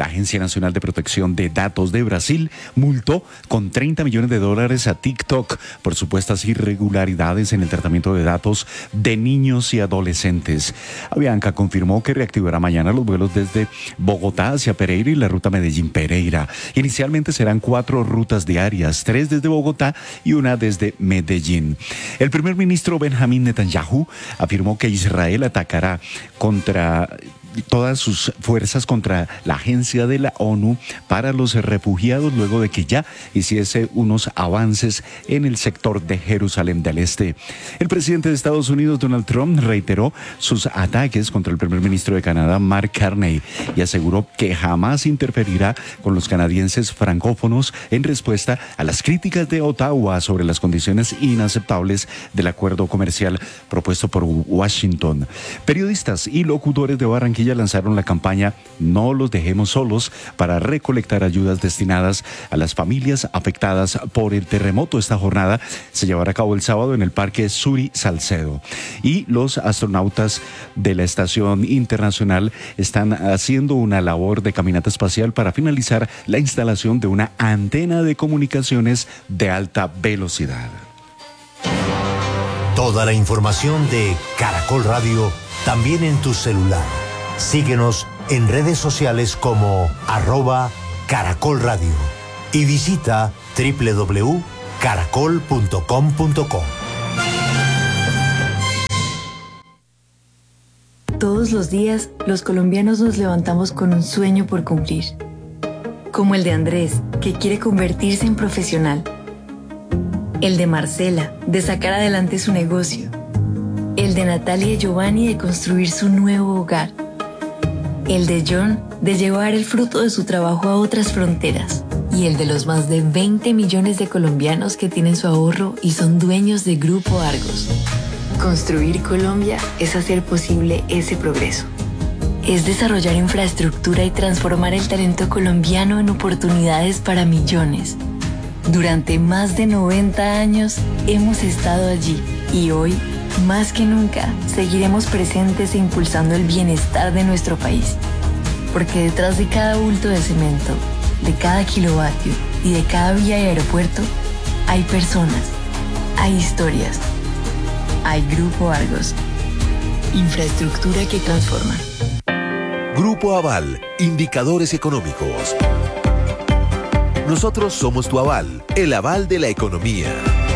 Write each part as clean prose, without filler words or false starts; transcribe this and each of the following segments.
La Agencia Nacional de Protección de Datos de Brasil multó con $30 millones a TikTok por supuestas irregularidades en el tratamiento de datos de niños y adolescentes. Avianca confirmó que reactivará mañana los vuelos desde Bogotá hacia Pereira y la ruta Medellín-Pereira. Inicialmente serán 4 rutas diarias, 3 desde Bogotá y una desde Medellín. El primer ministro Benjamín Netanyahu afirmó que Israel atacará contra todas sus fuerzas contra la agencia de la ONU para los refugiados luego de que ya hiciese unos avances en el sector de Jerusalén del Este. El presidente de Estados Unidos, Donald Trump, reiteró sus ataques contra el primer ministro de Canadá, Mark Carney, y aseguró que jamás interferirá con los canadienses francófonos en respuesta a las críticas de Ottawa sobre las condiciones inaceptables del acuerdo comercial propuesto por Washington. Periodistas y locutores de Barranquilla lanzaron la campaña No los dejemos solos para recolectar ayudas destinadas a las familias afectadas por el terremoto. Esta jornada se llevará a cabo el sábado en el Parque Suri Salcedo. Y los astronautas de la Estación Internacional están haciendo una labor de caminata espacial para finalizar la instalación de una antena de comunicaciones de alta velocidad. Toda la información de Caracol Radio también en tu celular. Síguenos en redes sociales como @Caracol Radio y visita www.caracol.com.co. Todos los días, los colombianos nos levantamos con un sueño por cumplir. Como el de Andrés, que quiere convertirse en profesional. El de Marcela, de sacar adelante su negocio. El de Natalia y Giovanni, de construir su nuevo hogar. El de John, de llevar el fruto de su trabajo a otras fronteras. Y el de los más de 20 millones de colombianos que tienen su ahorro y son dueños de Grupo Argos. Construir Colombia es hacer posible ese progreso. Es desarrollar infraestructura y transformar el talento colombiano en oportunidades para millones. Durante más de 90 años hemos estado allí y hoy, más que nunca, seguiremos presentes e impulsando el bienestar de nuestro país. Porque detrás de cada bulto de cemento, de cada kilovatio y de cada vía y aeropuerto, hay personas, hay historias, hay Grupo Argos. Infraestructura que transforma. Grupo Aval, indicadores económicos. Nosotros somos tu aval, el aval de la economía.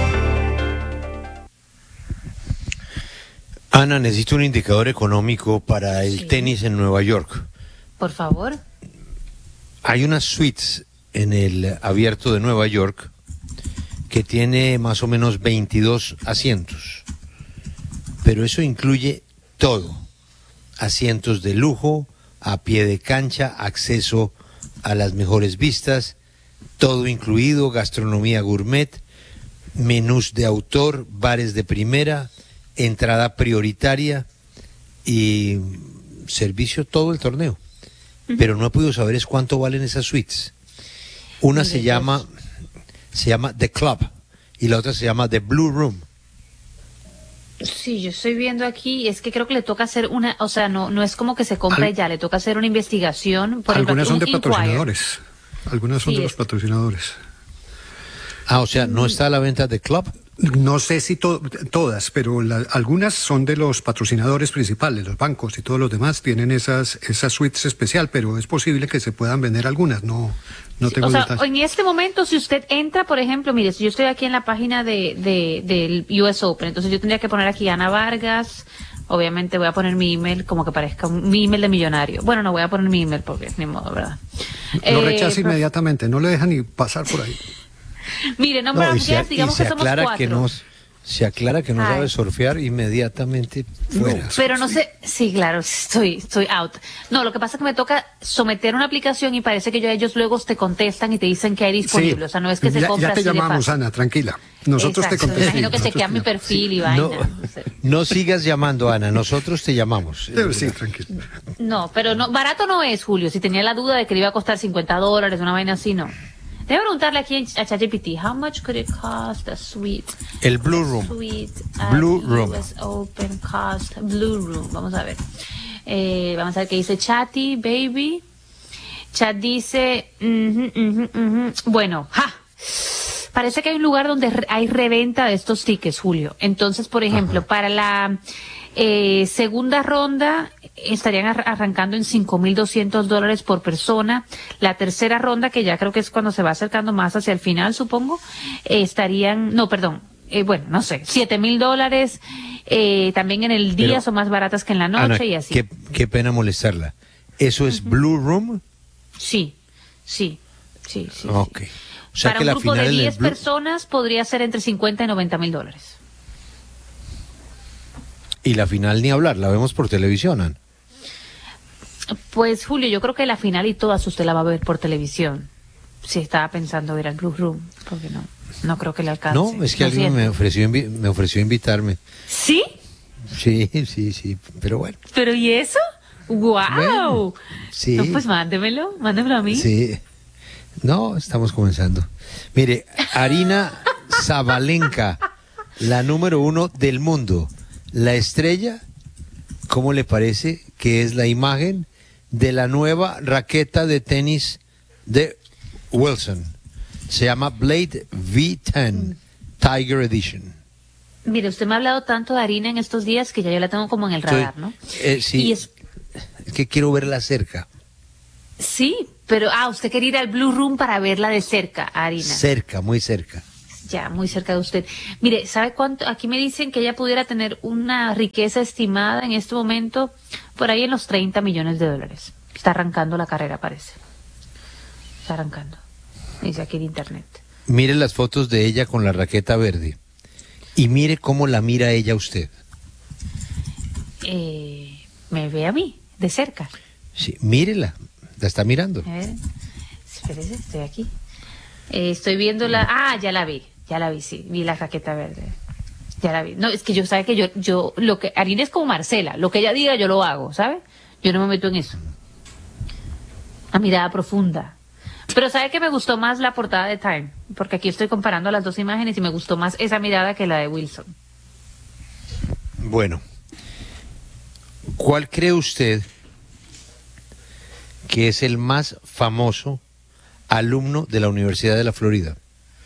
Ana, necesito un indicador económico para el tenis en Nueva York. Por favor. Hay unas suites en el Abierto de Nueva York que tiene más o menos 22 asientos. Pero eso incluye todo. Asientos de lujo, a pie de cancha, acceso a las mejores vistas, todo incluido, gastronomía gourmet, menús de autor, bares de primera, entrada prioritaria y servicio todo el torneo. Pero no he podido saber es cuánto valen esas suites. Una se llama The Club y la otra se llama The Blue Room. Sí, yo estoy viendo aquí, es que creo que le toca hacer una, o sea, no es como que se compra ya, le toca hacer una investigación. Por algunas ejemplo, son de patrocinadores, algunas son de los patrocinadores. Ah, o sea, ¿no está a la venta The Club? No sé si todas, pero algunas son de los patrocinadores principales, los bancos y todos los demás tienen esas suites especial, pero es posible que se puedan vender algunas, no tengo detalles. En este momento, si usted entra, por ejemplo, mire, si yo estoy aquí en la página del US Open, entonces yo tendría que poner aquí Ana Vargas, obviamente voy a poner mi email como que parezca mi email de millonario. Bueno, no voy a poner mi email porque ni modo, ¿verdad? Lo rechaza inmediatamente, no le deja ni pasar por ahí. Mire, digamos que somos 4. Se aclara que no sabe surfear inmediatamente fuera. Pero no sé, sí, claro, estoy out. No, lo que pasa es que me toca someter una aplicación y parece que ellos luego te contestan y te dicen que hay disponible. Sí, o sea, no es que se compra ya te así llamamos, Ana, tranquila. Nosotros te contestamos. Imagino que chequean mi perfil y vaina. No sigas llamando, Ana, nosotros te llamamos. Sí, tranquilo. No, pero no, barato no es, Julio. Si tenía la duda de que le iba a costar $50, una vaina así, no. Debe preguntarle aquí a ChatGPT, how much could it cost a suite? El Blue Room. Blue Room. US Open cost Blue Room. Vamos a ver. Vamos a ver qué dice Chatty, baby. Chat dice, bueno, parece que hay un lugar donde hay reventa de estos tickets, Julio. Entonces, por ejemplo, para la segunda ronda estarían arrancando en $5,200 por persona. La tercera ronda, que ya creo que es cuando se va acercando más hacia el final, supongo, estarían, no, perdón, bueno, no sé, $7,000. También en el día son más baratas que en la noche. Ana, y así. Qué pena molestarla. ¿Eso es Blue Room? Sí. Ok. O sea para que un la grupo final de en el 10 Blue... personas podría ser entre $50,000 y $90,000. Y la final ni hablar, la vemos por televisión, Ana. Pues, Julio, yo creo que la final y todas usted la va a ver por televisión. Si estaba pensando ir al Blue Room, porque no creo que le alcance. No, es que alguien me ofreció invitarme. ¿Sí? Sí, pero bueno. ¿Pero y eso? ¡Guau! Bueno, sí. No, pues mándemelo a mí. Sí. No, estamos comenzando. Mire, Arina Zabalenka, la número 1 del mundo, la estrella, ¿cómo le parece que es la imagen de la nueva raqueta de tenis de Wilson? Se llama Blade V10 Tiger Edition. Mire, usted me ha hablado tanto de Arina en estos días que ya yo la tengo como en el radar, ¿no? Sí, Y es que quiero verla cerca. Sí, pero usted quiere ir al Blue Room para verla de cerca, Arina. Cerca, muy cerca. Ya, muy cerca de usted. Mire, ¿sabe cuánto? Aquí me dicen que ella pudiera tener una riqueza estimada en este momento por ahí en los $30 millones. Está arrancando la carrera, parece. Está arrancando. Dice aquí en internet. Mire las fotos de ella con la raqueta verde. Y mire cómo la mira ella a usted. Me ve a mí, de cerca. Sí, mírela. La está mirando. A ver, espérese, estoy aquí. Estoy viendo la... ya la vi, sí. Vi la raqueta verde. Ya la vi. No, es que yo, sabe que yo, lo que... Arina es como Marcela. Lo que ella diga, yo lo hago, ¿sabe? Yo no me meto en eso. Una mirada profunda. Pero ¿sabe que me gustó más la portada de Time? Porque aquí estoy comparando las dos imágenes y me gustó más esa mirada que la de Wilson. Bueno, ¿cuál cree usted que es el más famoso alumno de la Universidad de la Florida?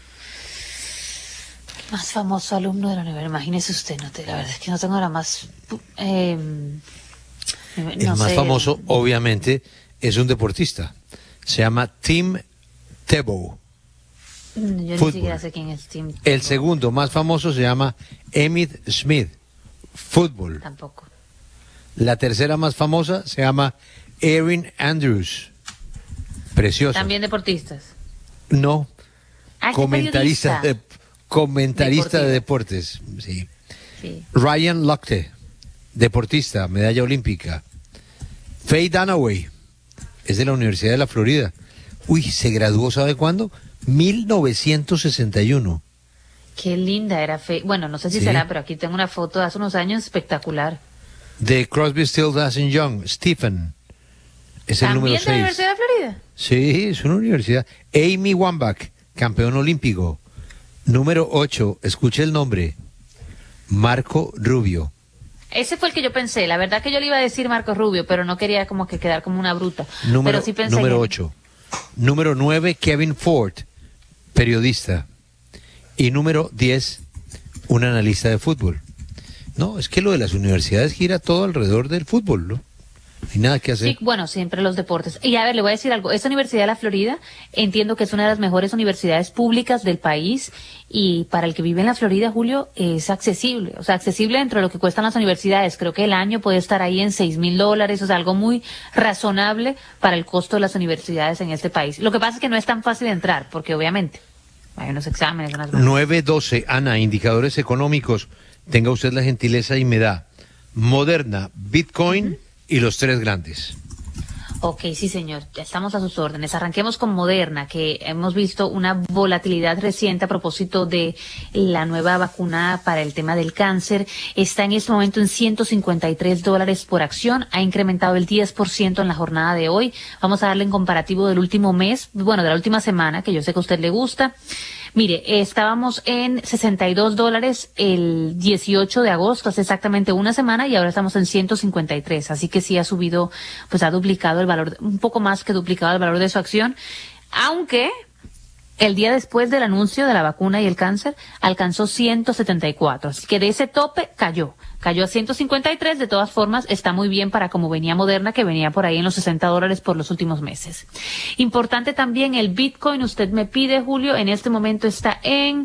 Más famoso alumno de la universidad. Imagínese usted, la verdad es que no tengo la más... el más famoso, obviamente, es un deportista. Se llama Tim Tebow. Yo ni siquiera sé quién es Tim Tebow. El segundo más famoso se llama Emmitt Smith. Fútbol. Tampoco. La tercera más famosa se llama Erin Andrews. Preciosa. También deportistas. No. Comentarista de deportes. Sí. Ryan Lochte, deportista, medalla olímpica. Faye Dunaway, es de la Universidad de la Florida. Uy, se graduó, ¿sabe cuándo? 1961. Qué linda era Faye. Bueno, no sé si será, pero aquí tengo una foto de hace unos años espectacular. De Crosby, Stills, Nash & Young, Stephen. Es el número 6. ¿También de la Universidad de Florida? Sí, es una universidad. Amy Wambach, campeón olímpico. Número 8, escuche el nombre. Marco Rubio. Ese fue el que yo pensé. La verdad que yo le iba a decir Marco Rubio, pero no quería como que quedar como una bruta. Pero sí pensé número 8. Número 9, Kevin Ford, periodista. Y número 10, un analista de fútbol. No, es que lo de las universidades gira todo alrededor del fútbol, ¿no? No hay nada que hacer. Sí, bueno, siempre los deportes. Y a ver, le voy a decir algo. Esta Universidad de la Florida, entiendo que es una de las mejores universidades públicas del país y para el que vive en la Florida, Julio, es accesible. O sea, accesible dentro de lo que cuestan las universidades. Creo que el año puede estar ahí en $6,000. O sea, algo muy razonable para el costo de las universidades en este país. Lo que pasa es que no es tan fácil entrar, porque obviamente hay unos exámenes. 9-12, Ana, indicadores económicos. Tenga usted la gentileza y me da Moderna, Bitcoin y los tres grandes. Ok, sí, señor. Ya estamos a sus órdenes. Arranquemos con Moderna, que hemos visto una volatilidad reciente a propósito de la nueva vacuna para el tema del cáncer. Está en este momento en $153 por acción. Ha incrementado el 10% en la jornada de hoy. Vamos a darle en comparativo del último mes, bueno, de la última semana, que yo sé que a usted le gusta. Mire, estábamos en $62 el 18 de agosto, hace exactamente una semana, y ahora estamos en 153. Así que sí ha subido, pues ha duplicado el valor, un poco más que duplicado el valor de su acción, aunque el día después del anuncio de la vacuna y el cáncer alcanzó 174. Así que de ese tope cayó a 153. De todas formas, está muy bien para como venía Moderna, que venía por ahí en los $60 por los últimos meses. Importante también el Bitcoin. Usted me pide, Julio, en este momento está en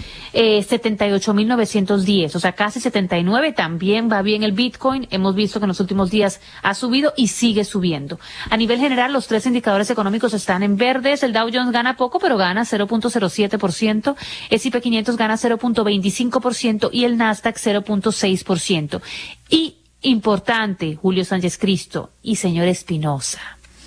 78.910, o sea, casi 79. También va bien el Bitcoin. Hemos visto que en los últimos días ha subido y sigue subiendo. A nivel general, los 3 indicadores económicos están en verdes. El Dow Jones gana poco, pero gana 0.07%. S&P 500 gana 0.25% y el Nasdaq 0.6%. Y importante, Julio Sánchez Cristo y señor Espinosa,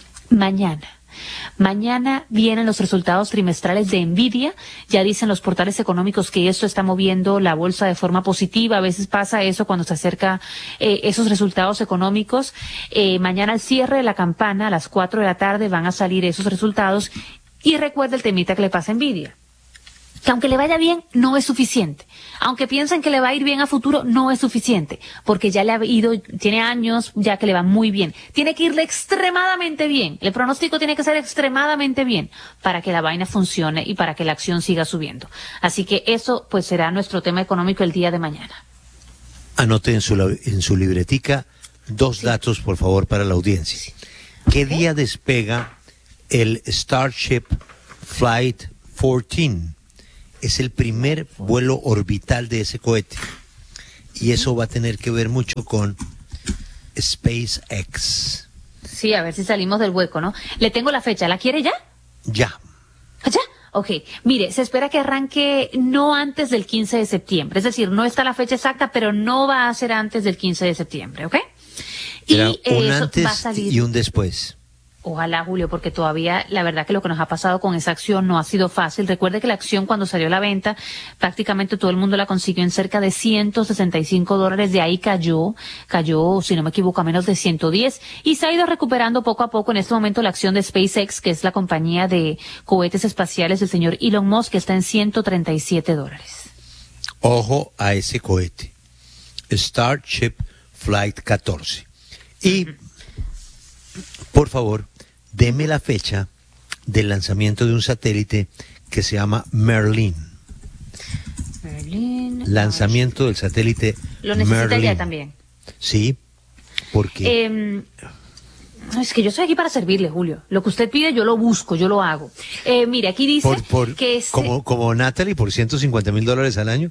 Mañana vienen los resultados trimestrales de Nvidia. Ya dicen los portales económicos que esto está moviendo la bolsa de forma positiva. A veces pasa eso cuando se acerca esos resultados económicos. Mañana al cierre de la campana, a las 4 de la tarde, van a salir esos resultados. Y recuerda el temita que le pasa a Nvidia, que aunque le vaya bien, no es suficiente. Aunque piensen que le va a ir bien a futuro, no es suficiente, porque ya le ha ido, tiene años ya que le va muy bien. Tiene que irle extremadamente bien. El pronóstico tiene que ser extremadamente bien para que la vaina funcione y para que la acción siga subiendo. Así que eso pues será nuestro tema económico el día de mañana. Anote en su libretica 2 datos, por favor, para la audiencia. ¿Qué día despega el Starship Flight 14? Es el primer vuelo orbital de ese cohete. Y eso va a tener que ver mucho con SpaceX. Sí, a ver si salimos del hueco, ¿no? Le tengo la fecha. ¿La quiere ya? Ya. ¿Ya? Ok. Mire, se espera que arranque no antes del 15 de septiembre. Es decir, no está la fecha exacta, pero no va a ser antes del 15 de septiembre, ¿ok? Era y un eso antes va a salir. y un después. Ojalá, Julio, porque todavía la verdad que lo que nos ha pasado con esa acción no ha sido fácil. Recuerde que la acción cuando salió a la venta, prácticamente todo el mundo la consiguió en cerca de $165. De ahí cayó, si no me equivoco, a menos de 110 y se ha ido recuperando poco a poco. En este momento la acción de SpaceX, que es la compañía de cohetes espaciales del señor Elon Musk, está en $137. Ojo a ese cohete. Starship Flight 14. Y, por favor, deme la fecha del lanzamiento de un satélite que se llama Merlin. Lanzamiento del satélite lo necesita Merlin. ya también. Sí, porque es que yo estoy aquí para servirle, Julio. Lo que usted pide, yo lo busco, yo lo hago. Mire, aquí dice que como Natalie, por $150,000 al año.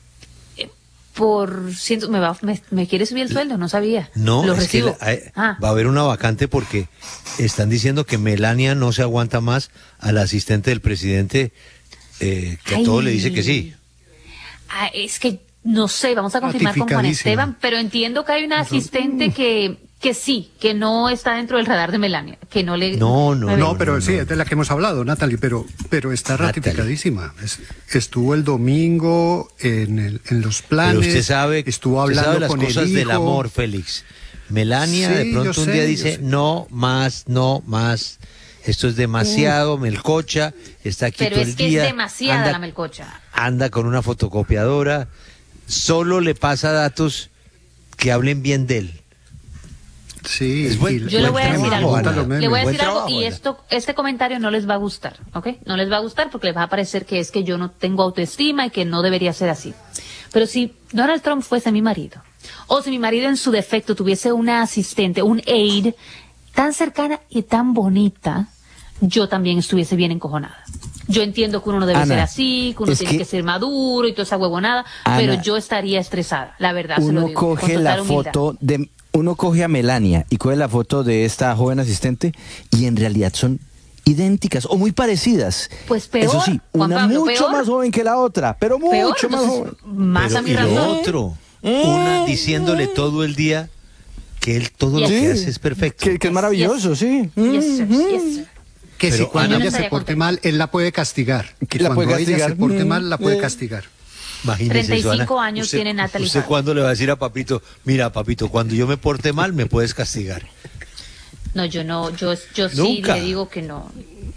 ¿Me quiere subir el sueldo? No sabía. No, lo es recibo. que va a haber una vacante porque están diciendo que Melania no se aguanta más al asistente del presidente, que a todo le dice que sí. Es que no sé, vamos a confirmar con Juan Esteban, pero entiendo que hay una asistente que sí, que no está dentro del radar de Melania, que no le... No, pero sí, es de la que hemos hablado, Natalie, pero está ratificadísima. Estuvo el domingo en los planes. Pero usted sabe, estuvo hablando las con cosas el hijo. del amor, Félix. Melania de pronto un día dice, no más, esto es demasiado, melcocha, está aquí pero todo el día. Pero es que es demasiada la melcocha. Anda con una fotocopiadora, solo le pasa datos que hablen bien de él. Sí, yo le voy a decir algo. Le voy a decir algo y Ana. este comentario no les va a gustar, ¿ok? No les va a gustar porque les va a parecer que es que yo no tengo autoestima y que no debería ser así. Pero si Donald Trump fuese mi marido, o si mi marido en su defecto tuviese una asistente, un aide, tan cercana y tan bonita, yo también estuviese bien encojonada. Yo entiendo que uno no debe ser así, que uno tiene que ser maduro y toda esa huevonada, pero yo estaría estresada, la verdad. Se lo digo, coge la foto de... Uno coge a Melania y coge la foto de esta joven asistente y en realidad son idénticas o muy parecidas. Pues peor. Eso sí, Juan una Pablo, mucho más joven que la otra, pero mucho más joven. Más a mi Pero, razón. y lo otro, una diciéndole todo el día que él todo lo que hace es perfecto. Que es maravilloso, sí. Yes, sir. Que Pero si cuando Ana, ella se porte mal, él la puede castigar. Que la cuando puede ella castigar. se porte mal, la puede castigar. Imagínese, 35 Joana, años tiene Natalie. ¿Usted cuándo le va a decir a papito, mira papito, cuando yo me porte mal me puedes castigar? No, yo sí Nunca. le digo que no.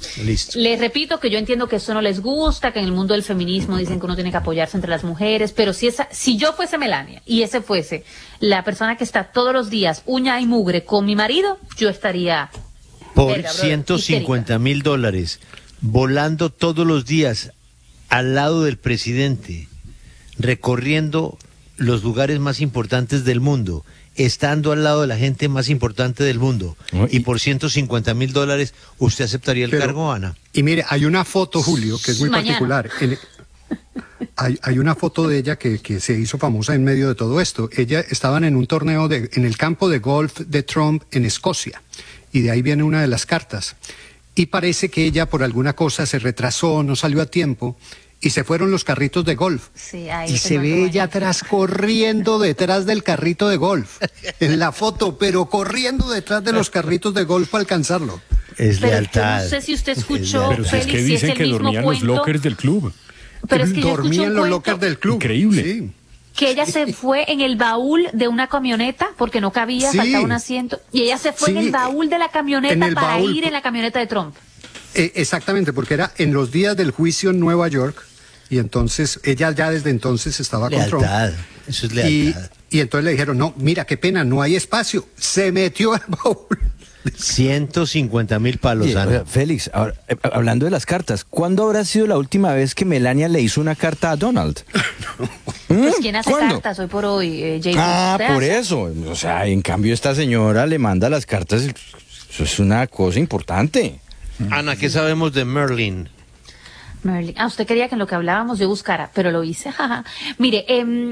Listo. Les repito que yo entiendo que eso no les gusta, que en el mundo del feminismo dicen que uno tiene que apoyarse entre las mujeres, pero si yo fuese Melania y ese fuese la persona que está todos los días uña y mugre con mi marido, yo estaría... Por verga, brother, $150,000, volando todos los días al lado del presidente, recorriendo los lugares más importantes del mundo, estando al lado de la gente más importante del mundo, y por $150,000, ¿usted aceptaría el cargo, Ana? Y mire, hay una foto, Julio, que es muy Mañana. particular. Hay una foto de ella que se hizo famosa en medio de todo esto. Estaban en un torneo en el campo de golf de Trump en Escocia, y de ahí viene una de las cartas. Y parece que ella por alguna cosa se retrasó, no salió a tiempo, y se fueron los carritos de golf. Sí, ahí Y se ve ella atrás corriendo detrás del carrito de golf, en la foto, pero corriendo detrás de los carritos de golf para alcanzarlo. Es Pero lealtad. yo no sé si usted escuchó, Pero si es Félix, que si es dicen el que mismo dormía en los cuento, lockers del club. pero es que yo Dormía escuché en un los cuento lockers del club. Increíble. Sí. que ella se fue en el baúl de una camioneta porque no cabía, Sí. faltaba un asiento, y ella se fue Sí, en el baúl de la camioneta en el para baúl. ir en la camioneta de Trump. Exactamente, porque era en los días del juicio en Nueva York, y entonces ella ya desde entonces estaba con Trump. Lealtad, eso es lealtad. Y entonces le dijeron, no, mira, qué pena, no hay espacio. Se metió al baúl. 150,000 palos, Oye, Ana. oiga, Félix, ahora, hablando de las cartas, ¿cuándo habrá sido la última vez que Melania le hizo una carta a Donald? Pues ¿quién hace ¿Cuándo? cartas hoy por hoy? J. Ah, ¿Usted por hace? eso. O sea, en cambio esta señora le manda las cartas. Eso es una cosa importante. Ana, ¿qué sabemos de Merlin? Merlin. Ah, usted quería que en lo que hablábamos yo buscara, pero lo hice. jaja. Mire,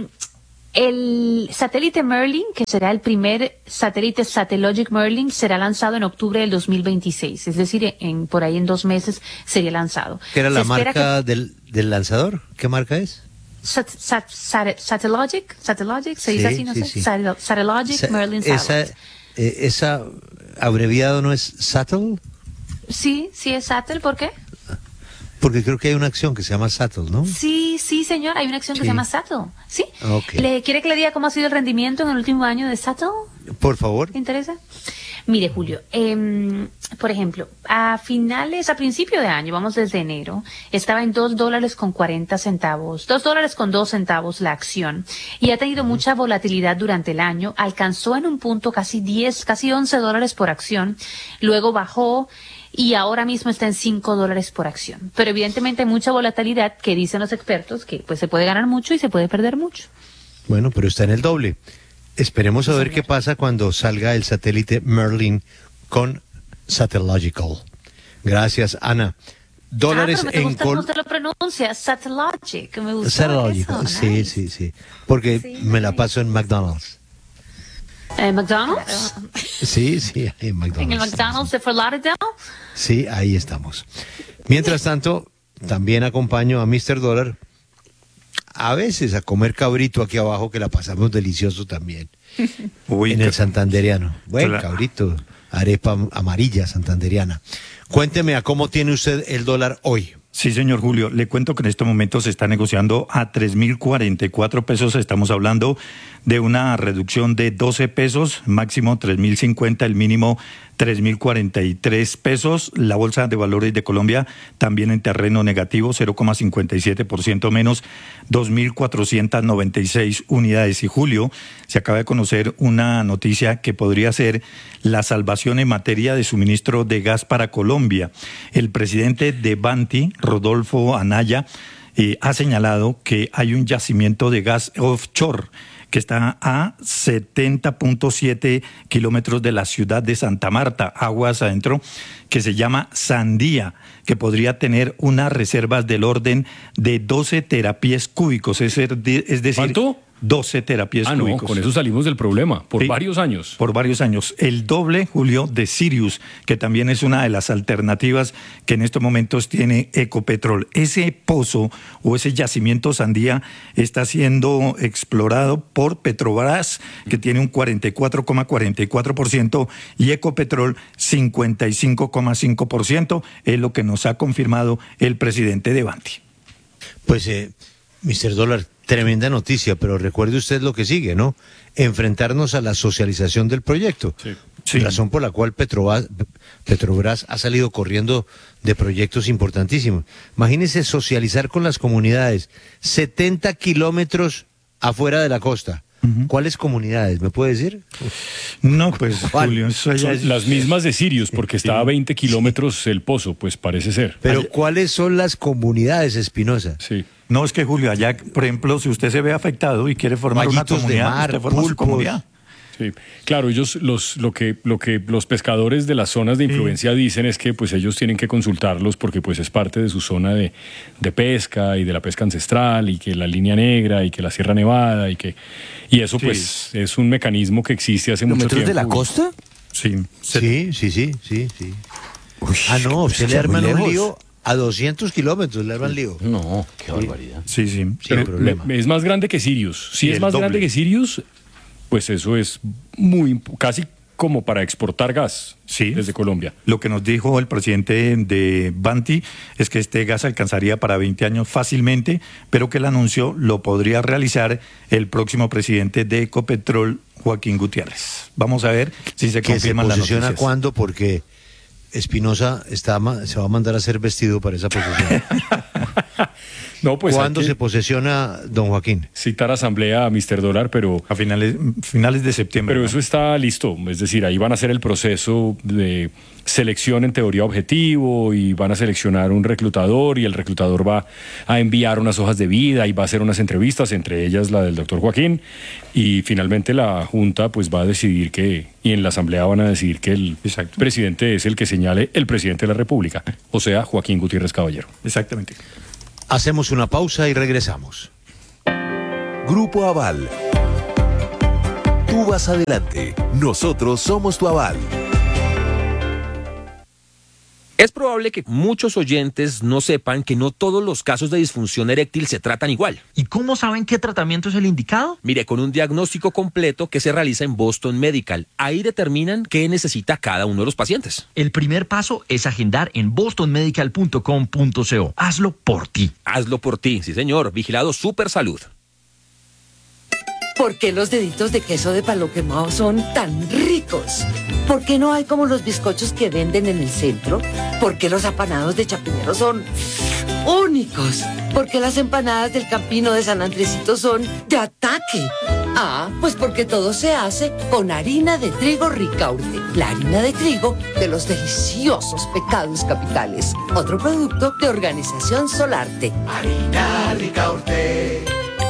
el satélite Merlin, que será el primer satélite Satellogic Merlin, será lanzado en octubre del 2026. Es decir, por ahí en 2 meses sería lanzado. ¿Qué era Se la espera marca del lanzador? ¿Qué marca es? Satellogic, se dice así, no sé. sí. Satellogic Merlin esa, Satellite. esa abreviado no es Sattel, Sí, es Satel, ¿por qué? porque creo que hay una acción que se llama Sattel, ¿no? Sí, señor, hay una acción que Sí. se llama Satel. ¿Sí? Ok. ¿Quiere que le diga cómo ha sido el rendimiento en el último año de Satel? Por favor. ¿Te interesa? Mire, Julio, por ejemplo, a principio de año, vamos desde enero, estaba en $2.40, $2.02 la acción, y ha tenido mucha volatilidad durante el año, alcanzó en un punto casi $11 por acción, luego bajó, y ahora mismo está en $5 por acción. Pero evidentemente hay mucha volatilidad que dicen los expertos que pues se puede ganar mucho y se puede perder mucho. Bueno, pero está en el doble. Esperemos a ver qué pasa cuando salga el satélite Merlin con Satellogical. Gracias, Ana. Dólares pero me en gusta cómo usted lo pronuncia, Satellogic, me gusta Satellogical, eso, sí, nice. sí. Porque Sí, me la nice. paso en McDonald's. ¿McDonald's? Sí, en McDonald's. ¿En el McDonald's de Fort Lauderdale? Sí, ahí estamos. Mientras tanto, también acompaño a Mr. Dólar a veces a comer cabrito aquí abajo, que la pasamos delicioso también. Uy, en el santanderiano. Buen Claro. cabrito, arepa amarilla santanderiana. Cuénteme a cómo tiene usted el dólar hoy. Sí, señor Julio, le cuento que en este momento se está negociando a 3.044 pesos. Estamos hablando de una reducción de 12 pesos, máximo 3.050, el mínimo 3.043 pesos. La Bolsa de Valores de Colombia también en terreno negativo, 0,57% menos, 2.496 unidades. Y Julio, se acaba de conocer una noticia que podría ser la salvación en materia de suministro de gas para Colombia. El presidente de Banti, Rodolfo Anaya, ha señalado que hay un yacimiento de gas offshore que está a 70.7 kilómetros de la ciudad de Santa Marta, aguas adentro, que se llama Sandía, que podría tener unas reservas del orden de 12 terapiés cúbicos, es decir, ¿Cuánto? 12 terapiés Ah, no, cúbicos. con eso salimos del problema, por Sí, varios años. Por varios años. El doble, Julio, de Sirius, que también es una de las alternativas que en estos momentos tiene Ecopetrol. Ese pozo o ese yacimiento Sandía está siendo explorado por Petrobras, que tiene un 44,44%, y Ecopetrol 55,5%, es lo que nos ha confirmado el presidente de Banti. Pues, Mr. Dólar, tremenda noticia, pero recuerde usted lo que sigue, ¿no? Enfrentarnos a la socialización del proyecto. Sí. Sí. Razón por la cual Petrobras ha salido corriendo de proyectos importantísimos. Imagínense socializar con las comunidades, 70 kilómetros afuera de la costa. ¿Cuáles comunidades? ¿Me puede decir? No, pues, Julio, eso ya Son las mismas de Sirius, porque está a 20 kilómetros el pozo, pues parece ser. Pero ¿cuáles son las comunidades, Espinosa? Sí. No, es que, Julio, allá, por ejemplo, si usted se ve afectado y quiere formar una Vallitos de comunidad, mar, usted forma su pulpos. comunidad. Sí, claro, ellos lo que los pescadores de las zonas de influencia dicen es que pues ellos tienen que consultarlos porque pues es parte de su zona de pesca y de la pesca ancestral y que la línea negra y que la Sierra Nevada y eso pues es un mecanismo que existe hace mucho tiempo. ¿De la costa? Sí. Sí. Uy, No, usted le muy arman un lejos. lío a 200 kilómetros, le arman lío. No, qué barbaridad. Sí. Sin problema. Es más grande que Sirius. Si Sí, es el más doble. grande que Sirius, pues eso es casi como para exportar gas desde Colombia. Lo que nos dijo el presidente de Banti es que este gas alcanzaría para 20 años fácilmente, pero que el anuncio lo podría realizar el próximo presidente de Ecopetrol, Joaquín Gutiérrez. Vamos a ver si se ¿Que se confirman las posiciona noticias. cuándo? Porque Espinosa se va a mandar a hacer vestido para esa posesión. No, pues ¿Cuándo hay que se posesiona don Joaquín? citar asamblea a Mr. Dólar, pero A finales de septiembre. Pero ¿no? eso está listo, es decir, ahí van a hacer el proceso de selección en teoría objetivo y van a seleccionar un reclutador y el reclutador va a enviar unas hojas de vida y va a hacer unas entrevistas, entre ellas la del doctor Joaquín, y finalmente la Junta pues va a decidir y en la Asamblea van a decidir que el presidente es el que señale el presidente de la República, o sea, Joaquín Gutiérrez Caballero. Exactamente. Hacemos una pausa y regresamos. Grupo Aval. Tú vas adelante. Nosotros somos tu aval. Es probable que muchos oyentes no sepan que no todos los casos de disfunción eréctil se tratan igual. ¿Y cómo saben qué tratamiento es el indicado? Mire, con un diagnóstico completo que se realiza en Boston Medical. Ahí determinan qué necesita cada uno de los pacientes. El primer paso es agendar en bostonmedical.com.co. Hazlo por ti. Hazlo por ti, sí señor. Vigilado Super Salud. ¿Por qué los deditos de queso de palo quemado son tan ricos? ¿Por qué no hay como los bizcochos que venden en el centro? ¿Por qué los apanados de Chapinero son únicos? ¿Por qué las empanadas del Campino de San Andresito son de ataque? Ah, pues porque todo se hace con harina de trigo Ricaurte, la harina de trigo de los deliciosos Pecados Capitales. Otro producto de Organización Solarte. Harina Ricaurte.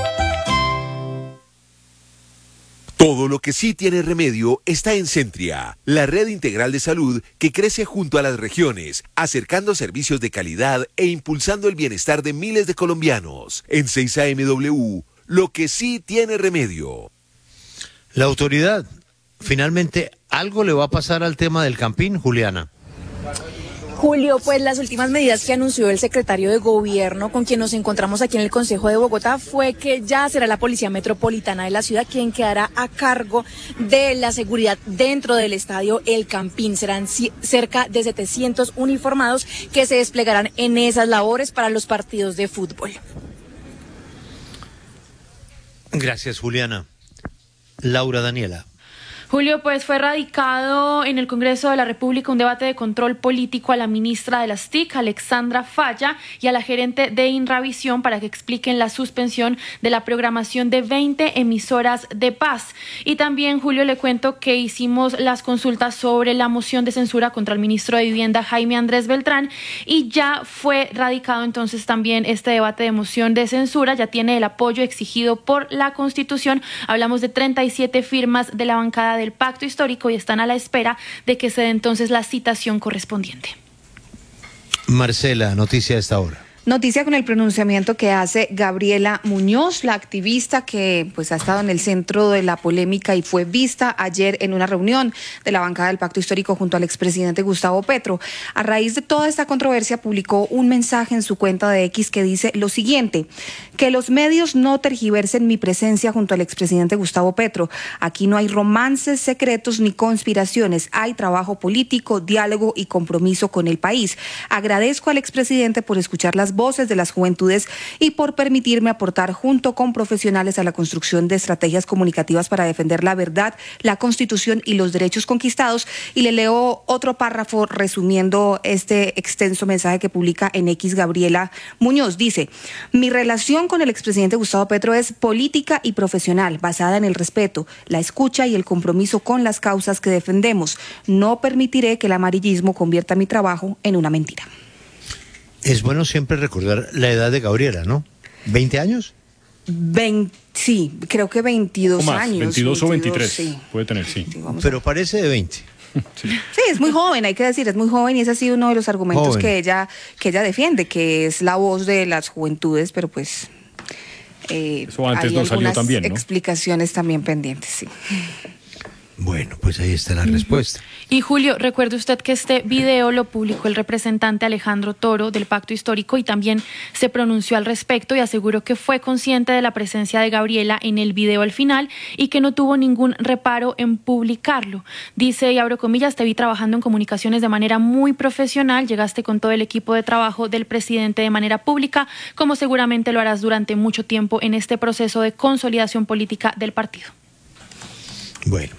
Todo lo que sí tiene remedio está en Centria, la red integral de salud que crece junto a las regiones, acercando servicios de calidad e impulsando el bienestar de miles de colombianos. En 6AMW, lo que sí tiene remedio. La autoridad, finalmente, ¿algo le va a pasar al tema del Campín, Juliana? Julio, pues las últimas medidas que anunció el secretario de Gobierno, con quien nos encontramos aquí en el Consejo de Bogotá, fue que ya será la Policía Metropolitana de la ciudad quien quedará a cargo de la seguridad dentro del estadio El Campín. Serán cerca de 700 uniformados que se desplegarán en esas labores para los partidos de fútbol. Gracias, Juliana. Laura Daniela. Julio, pues fue radicado en el Congreso de la República un debate de control político a la ministra de las TIC, Alexandra Falla, y a la gerente de Inravisión para que expliquen la suspensión de la programación de 20 emisoras de paz. Y también, Julio, le cuento que hicimos las consultas sobre la moción de censura contra el ministro de Vivienda, Jaime Andrés Beltrán, y ya fue radicado entonces también este debate de moción de censura, ya tiene el apoyo exigido por la Constitución. Hablamos de 37 firmas de la bancada del Pacto Histórico y están a la espera de que se dé entonces la citación correspondiente. Marcela, noticia de esta hora. Noticia con el pronunciamiento que hace Gabriela Muñoz, la activista que pues ha estado en el centro de la polémica y fue vista ayer en una reunión de la bancada del Pacto Histórico junto al expresidente Gustavo Petro. A raíz de toda esta controversia publicó un mensaje en su cuenta de X que dice lo siguiente: que los medios no tergiversen mi presencia junto al expresidente Gustavo Petro. Aquí no hay romances secretos ni conspiraciones, hay trabajo político, diálogo y compromiso con el país. Agradezco al expresidente por escuchar las voces de las juventudes y por permitirme aportar junto con profesionales a la construcción de estrategias comunicativas para defender la verdad, la Constitución y los derechos conquistados. Y le leo otro párrafo resumiendo este extenso mensaje que publica en X Gabriela Muñoz. Dice: mi relación con el expresidente Gustavo Petro es política y profesional, basada en el respeto, la escucha y el compromiso con las causas que defendemos. No permitiré que el amarillismo convierta mi trabajo en una mentira. Es bueno siempre recordar la edad de Gabriela, ¿no? ¿20 años? Sí, creo que 22 o más, años. 22 o 23, sí. puede tener, sí. Pero parece de 20. Sí, es muy joven, hay que decir, es muy joven y ese ha sido uno de los argumentos Joven. que ella defiende, que es la voz de las juventudes, pero pues Eso antes hay no salió algunas tan bien, ¿no? explicaciones también pendientes, sí. Bueno, pues ahí está la respuesta. Y Julio, recuerde usted que este video lo publicó el representante Alejandro Toro del Pacto Histórico y también se pronunció al respecto y aseguró que fue consciente de la presencia de Gabriela en el video al final y que no tuvo ningún reparo en publicarlo. Dice, y abro comillas, te vi trabajando en comunicaciones de manera muy profesional, llegaste con todo el equipo de trabajo del presidente de manera pública, como seguramente lo harás durante mucho tiempo en este proceso de consolidación política del partido. Bueno,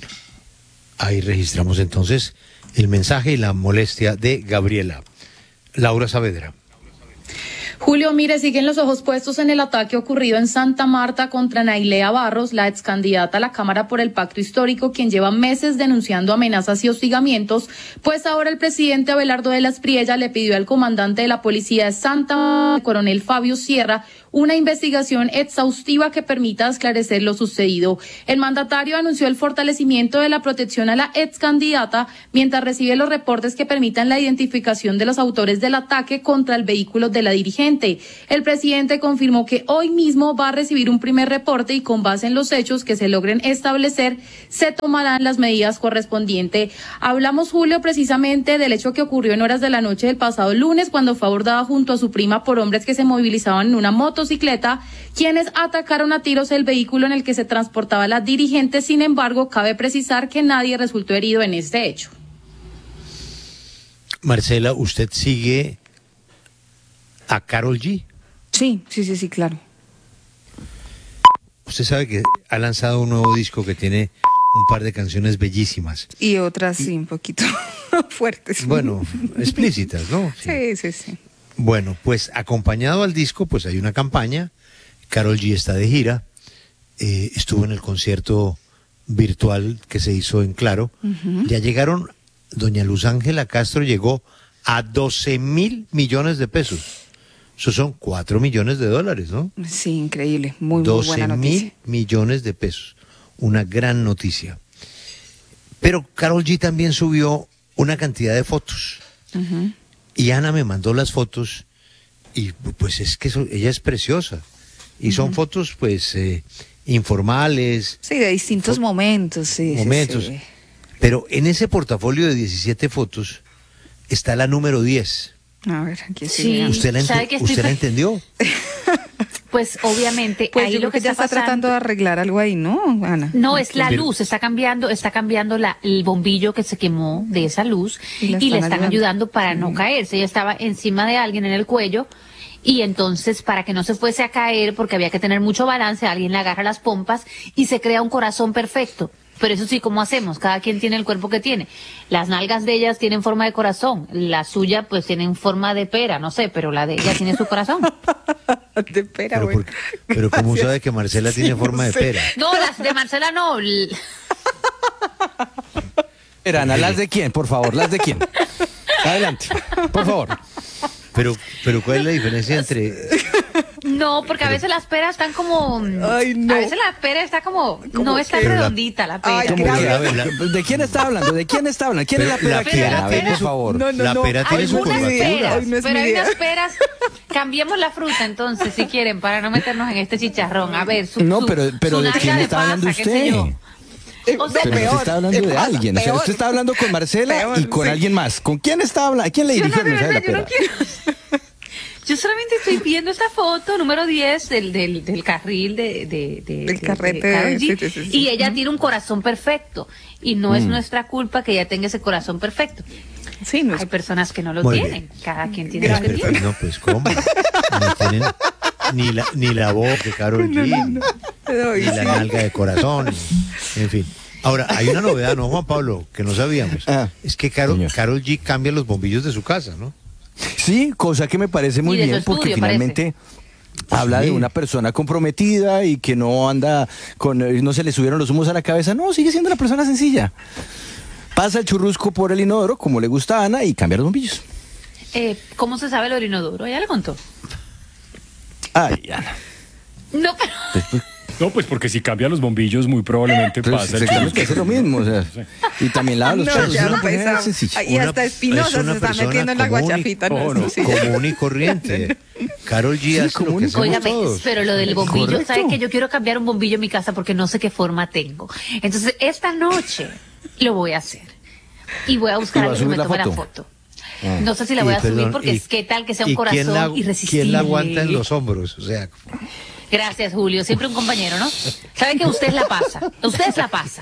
ahí registramos entonces el mensaje y la molestia de Gabriela. Laura Saavedra. Julio, mire, siguen los ojos puestos en el ataque ocurrido en Santa Marta contra Nailea Barros, la ex candidata a la Cámara por el Pacto Histórico, quien lleva meses denunciando amenazas y hostigamientos, pues ahora el presidente Abelardo de la Espriella le pidió al comandante de la policía de Santa Marta, coronel Fabio Sierra, una investigación exhaustiva que permita esclarecer lo sucedido. El mandatario anunció el fortalecimiento de la protección a la ex candidata mientras recibe los reportes que permitan la identificación de los autores del ataque contra el vehículo de la dirigente. El presidente confirmó que hoy mismo va a recibir un primer reporte y con base en los hechos que se logren establecer, se tomarán las medidas correspondientes. Hablamos, Julio, precisamente del hecho que ocurrió en horas de la noche del pasado lunes cuando fue abordada junto a su prima por hombres que se movilizaban en una motocicleta, quienes atacaron a tiros el vehículo en el que se transportaba la dirigente. Sin embargo, cabe precisar que nadie resultó herido en este hecho. Marcela, ¿usted sigue a Karol G? Sí, claro. Usted sabe que ha lanzado un nuevo disco que tiene un par de canciones bellísimas. Y otras sí, un poquito fuertes. Bueno, explícitas, ¿no? Sí. Bueno, pues acompañado al disco, pues hay una campaña. Karol G está de gira. Estuvo en el concierto virtual que se hizo en Claro. Ya llegaron, doña Luz Ángela Castro llegó a 12.000 millones de pesos. Eso son 4 millones de dólares, ¿no? Sí, increíble. Muy buena noticia. 12.000 millones de pesos. Una gran noticia. Pero Karol G también subió una cantidad de fotos. Y Ana me mandó las fotos y pues es que ella es preciosa. Y son fotos pues informales. Sí, de distintos momentos. Sí. Pero en ese portafolio de 17 fotos está la número 10. A ver, aquí sí. ¿Usted la entendió? Pues obviamente pues ahí yo lo que ya está pasando, tratando de arreglar algo ahí, ¿no, Ana? No, es la luz, está cambiando el bombillo que se quemó de esa luz y le están ayudando para no caerse. Ella estaba encima de alguien en el cuello y entonces para que no se fuese a caer, porque había que tener mucho balance, alguien le agarra las pompas y se crea un corazón perfecto. Pero eso sí, ¿cómo hacemos? Cada quien tiene el cuerpo que tiene. Las nalgas de ellas tienen forma de corazón. La suya, pues, tienen forma de pera, no sé, pero la de ella tiene su corazón. De pera, pero ¿cómo sabe que Marcela tiene forma de pera? No, las de Marcela no. Ana, ¿las de quién, por favor? ¿Las de quién? Adelante, por favor. Pero ¿cuál es la diferencia entre...? No, porque a veces las peras están como... Ay, no. A veces la pera está como... No está redondita la pera. ¿De quién está hablando? ¿De quién está hablando? ¿Quién es la pera? A ver, por favor. La pera tiene su curvatura. Pero hay unas peras... Cambiemos la fruta entonces, si quieren, para no meternos en este chicharrón. A ver, pero ¿de quién está hablando usted? O sea, pero usted está hablando de alguien. O sea, usted está hablando con Marcela y con alguien más. ¿Con quién está hablando? ¿A quién le dirige el mensaje de la pera? Yo solamente estoy viendo esta foto, número 10, del carril del carrete de Karol G, sí. y ella tiene un corazón perfecto. Y no es nuestra culpa que ella tenga ese corazón perfecto. Sí, no es... Hay personas que no lo Muy tienen. bien. Cada quien tiene lo que tiene. No, pues ¿cómo? No tienen ni la voz de Karol G, ni la nalga de corazón, en fin. Ahora, hay una novedad, ¿no, Juan Pablo? Que no sabíamos. Es que Karol G cambia los bombillos de su casa, ¿no? Sí, cosa que me parece muy bien, porque finalmente habla de una persona comprometida y que no anda no se le subieron los humos a la cabeza. No, sigue siendo una persona sencilla. Pasa el churrusco por el inodoro, como le gusta a Ana, y cambia los bombillos. ¿Cómo se sabe lo del inodoro? ¿Ya le contó? Ay, Ana. No, pero... No, pues porque si cambia los bombillos, muy probablemente pasa el churrusco. Que hace lo mismo, o sea, y también lava los perros. Ya y hasta Espinosa se está metiendo en la guachafita. Común y corriente. Karol G hace lo que hacemos Óigame, todos. pero lo del bombillo, Correcto. ¿sabe que yo quiero cambiar un bombillo en mi casa porque no sé qué forma tengo? Entonces, esta noche lo voy a hacer. Y voy a buscar a alguien que me tome la foto. No sé si la voy a subir porque es que tal que sea un corazón irresistible. ¿Quién la aguanta en los hombros? O sea... Gracias, Julio. Siempre un compañero, ¿no? Sabe que usted la pasa. Usted es la pasa.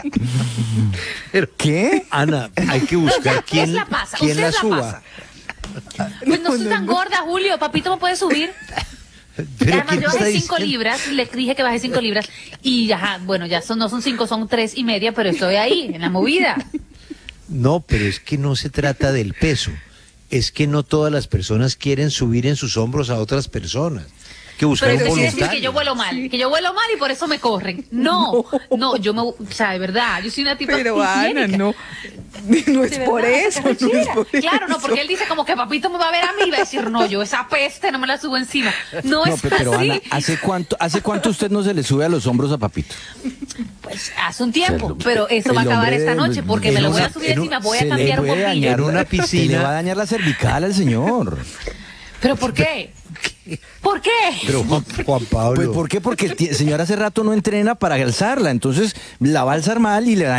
¿Qué? Ana, hay que buscar quién la pasa. quién Usted la la suba. pasa. Pues no soy tan gorda, Julio. Papito me puede subir. Además, yo bajé 5 libras. Le dije que bajé 5 libras. Y ya, bueno, ya no son 5, son 3.5, pero estoy ahí, en la movida. No, pero es que no se trata del peso. Es que no todas las personas quieren subir en sus hombros a otras personas. Que buscar pero un eso quiere decir voluntario. que yo vuelo mal, y por eso me corren. No, o sea, de verdad, yo soy una tipa Pero Ana, higiénica. no es por eso. No es por Claro, no, eso. porque él dice como que papito me va a ver a mí y va a decir, no, yo esa peste no me la subo encima. No es pero así. Ana, ¿hace cuánto usted no se le sube a los hombros a Papito? Pues hace un tiempo, pero eso va a acabar esta noche porque me lo voy a subir encima, voy a cambiar un puede dañar bombillo. una piscina. Le va a dañar la cervical al señor. ¿Pero por qué? ¿Por qué? Pero Juan Pablo. Pues ¿por qué? Porque el señor hace rato no entrena para alzarla, entonces la va a alzar mal y le daña